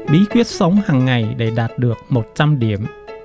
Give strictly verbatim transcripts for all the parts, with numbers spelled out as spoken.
Bí quyết sống hàng ngày để đạt được một trăm điểm.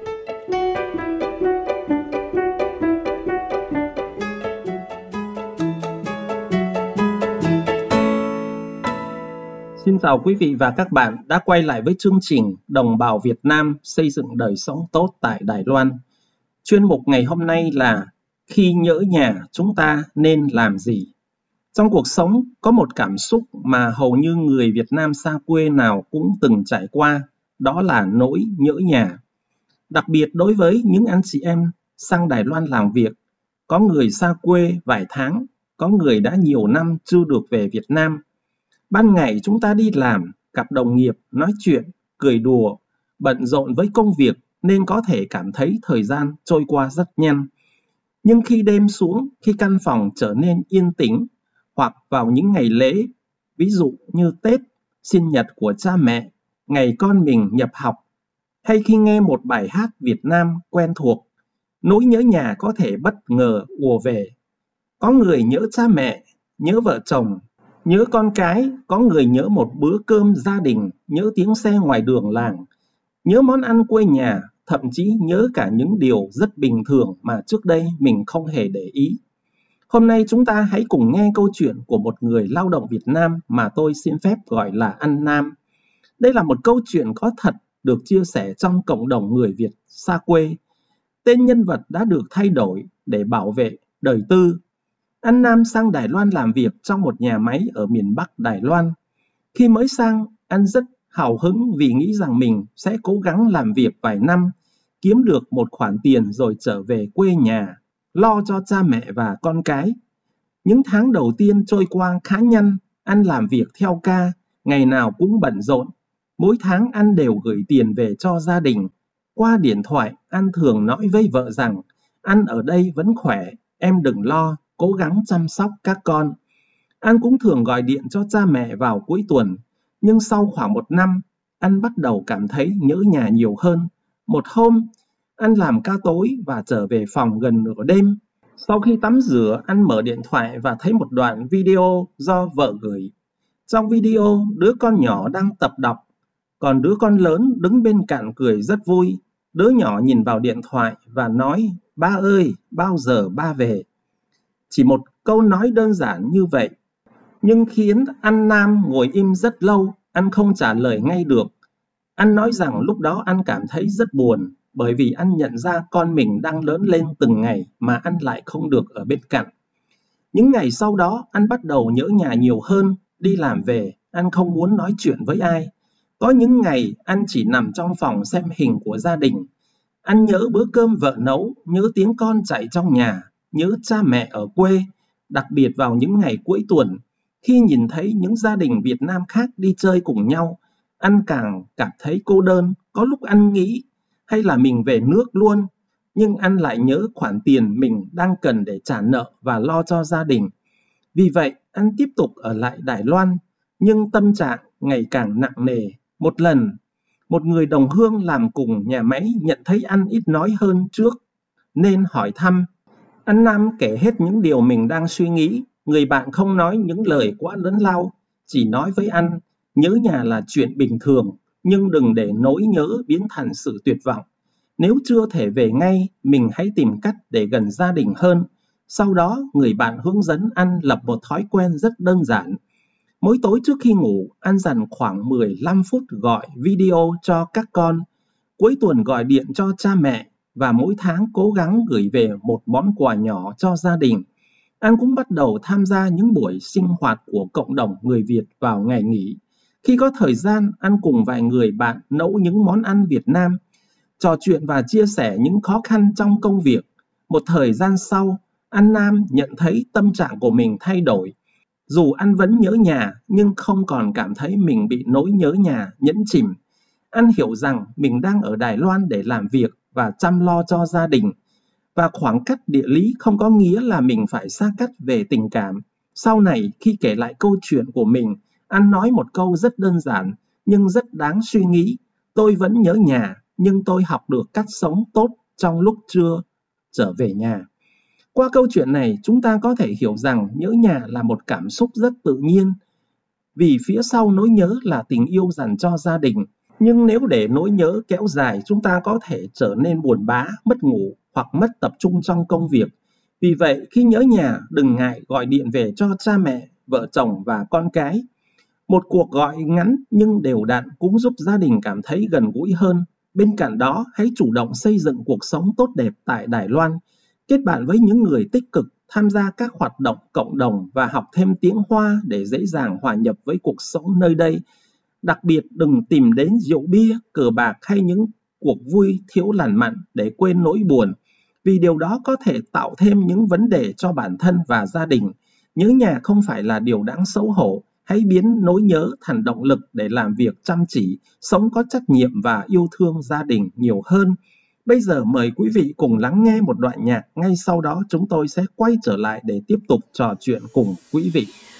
Xin chào quý vị và các bạn đã quay lại với chương trình Đồng bào Việt Nam xây dựng đời sống tốt tại Đài Loan. Chuyên mục ngày hôm nay là khi nhớ nhà chúng ta nên làm gì? Trong cuộc sống có một cảm xúc mà hầu như người Việt Nam xa quê nào cũng từng trải qua, đó là nỗi nhớ nhà. Đặc biệt đối với những anh chị em sang Đài Loan làm việc, có người xa quê vài tháng, có người đã nhiều năm chưa được về Việt Nam. Ban ngày chúng ta đi làm, gặp đồng nghiệp, nói chuyện, cười đùa, bận rộn với công việc nên có thể cảm thấy thời gian trôi qua rất nhanh. Nhưng khi đêm xuống, khi căn phòng trở nên yên tĩnh, hoặc vào những ngày lễ, ví dụ như Tết, sinh nhật của cha mẹ, ngày con mình nhập học, hay khi nghe một bài hát Việt Nam quen thuộc, nỗi nhớ nhà có thể bất ngờ ùa về. Có người nhớ cha mẹ, nhớ vợ chồng, nhớ con cái, có người nhớ một bữa cơm gia đình, nhớ tiếng xe ngoài đường làng, nhớ món ăn quê nhà, thậm chí nhớ cả những điều rất bình thường mà trước đây mình không hề để ý. Hôm nay chúng ta hãy cùng nghe câu chuyện của một người lao động Việt Nam mà tôi xin phép gọi là anh Nam. Đây là một câu chuyện có thật được chia sẻ trong cộng đồng người Việt xa quê. Tên nhân vật đã được thay đổi để bảo vệ đời tư. Anh Nam sang Đài Loan làm việc trong một nhà máy ở miền Bắc Đài Loan. Khi mới sang, anh rất hào hứng vì nghĩ rằng mình sẽ cố gắng làm việc vài năm, kiếm được một khoản tiền rồi trở về quê nhà, lo cho cha mẹ và con cái. Những tháng đầu tiên trôi qua khá nhanh, anh làm việc theo ca, ngày nào cũng bận rộn. Mỗi tháng anh đều gửi tiền về cho gia đình. Qua điện thoại, anh thường nói với vợ rằng, anh ở đây vẫn khỏe, em đừng lo, cố gắng chăm sóc các con. Anh cũng thường gọi điện cho cha mẹ vào cuối tuần, nhưng sau khoảng một năm, anh bắt đầu cảm thấy nhớ nhà nhiều hơn. Một hôm, anh làm ca tối và trở về phòng gần nửa đêm. Sau khi tắm rửa, anh mở điện thoại và thấy một đoạn video do vợ gửi. Trong video, đứa con nhỏ đang tập đọc, còn đứa con lớn đứng bên cạnh cười rất vui. Đứa nhỏ nhìn vào điện thoại và nói, ba ơi, bao giờ ba về? Chỉ một câu nói đơn giản như vậy, nhưng khiến anh Nam ngồi im rất lâu, anh không trả lời ngay được. Anh nói rằng lúc đó anh cảm thấy rất buồn, bởi vì anh nhận ra con mình đang lớn lên từng ngày mà anh lại không được ở bên cạnh. Những ngày sau đó, anh bắt đầu nhớ nhà nhiều hơn, đi làm về, anh không muốn nói chuyện với ai. Có những ngày, anh chỉ nằm trong phòng xem hình của gia đình. Anh nhớ bữa cơm vợ nấu, nhớ tiếng con chạy trong nhà, nhớ cha mẹ ở quê, đặc biệt vào những ngày cuối tuần. Khi nhìn thấy những gia đình Việt Nam khác đi chơi cùng nhau, anh càng cảm thấy cô đơn. Có lúc anh nghĩ, hay là mình về nước luôn, nhưng anh lại nhớ khoản tiền mình đang cần để trả nợ và lo cho gia đình. Vì vậy, anh tiếp tục ở lại Đài Loan, nhưng tâm trạng ngày càng nặng nề. Một lần, một người đồng hương làm cùng nhà máy nhận thấy anh ít nói hơn trước, nên hỏi thăm. Anh Nam kể hết những điều mình đang suy nghĩ. Người bạn không nói những lời quá lớn lao, chỉ nói với anh, nhớ nhà là chuyện bình thường, nhưng đừng để nỗi nhớ biến thành sự tuyệt vọng. Nếu chưa thể về ngay, mình hãy tìm cách để gần gia đình hơn. Sau đó, người bạn hướng dẫn anh lập một thói quen rất đơn giản. Mỗi tối trước khi ngủ, anh dành khoảng mười lăm phút gọi video cho các con. Cuối tuần gọi điện cho cha mẹ và mỗi tháng cố gắng gửi về một món quà nhỏ cho gia đình. Anh cũng bắt đầu tham gia những buổi sinh hoạt của cộng đồng người Việt vào ngày nghỉ. Khi có thời gian, anh cùng vài người bạn nấu những món ăn Việt Nam, trò chuyện và chia sẻ những khó khăn trong công việc. Một thời gian sau, anh Nam nhận thấy tâm trạng của mình thay đổi. Dù anh vẫn nhớ nhà, nhưng không còn cảm thấy mình bị nỗi nhớ nhà nhấn chìm. Anh hiểu rằng mình đang ở Đài Loan để làm việc và chăm lo cho gia đình. Và khoảng cách địa lý không có nghĩa là mình phải xa cách về tình cảm. Sau này, khi kể lại câu chuyện của mình, anh nói một câu rất đơn giản, nhưng rất đáng suy nghĩ. Tôi vẫn nhớ nhà, nhưng tôi học được cách sống tốt trong lúc chưa trở về nhà. Qua câu chuyện này, chúng ta có thể hiểu rằng nhớ nhà là một cảm xúc rất tự nhiên. Vì phía sau nỗi nhớ là tình yêu dành cho gia đình. Nhưng nếu để nỗi nhớ kéo dài, chúng ta có thể trở nên buồn bã, mất ngủ hoặc mất tập trung trong công việc. Vì vậy, khi nhớ nhà, đừng ngại gọi điện về cho cha mẹ, vợ chồng và con cái. Một cuộc gọi ngắn nhưng đều đặn cũng giúp gia đình cảm thấy gần gũi hơn. Bên cạnh đó, hãy chủ động xây dựng cuộc sống tốt đẹp tại Đài Loan. Kết bạn với những người tích cực, tham gia các hoạt động cộng đồng và học thêm tiếng Hoa để dễ dàng hòa nhập với cuộc sống nơi đây. Đặc biệt đừng tìm đến rượu bia, cờ bạc hay những cuộc vui thiếu lành mạnh để quên nỗi buồn, vì điều đó có thể tạo thêm những vấn đề cho bản thân và gia đình. Nhớ nhà không phải là điều đáng xấu hổ. Hãy biến nỗi nhớ thành động lực để làm việc chăm chỉ, sống có trách nhiệm và yêu thương gia đình nhiều hơn. Bây giờ mời quý vị cùng lắng nghe một đoạn nhạc, ngay sau đó chúng tôi sẽ quay trở lại để tiếp tục trò chuyện cùng quý vị.